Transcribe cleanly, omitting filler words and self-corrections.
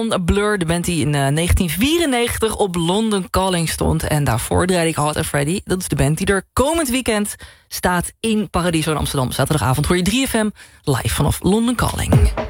Blur, de band die in 1994 op London Calling stond. En daarvoor draaide ik Hot and Freddy. Dat is de band die er komend weekend staat in Paradiso in Amsterdam. Zaterdagavond hoor je 3FM live vanaf London Calling.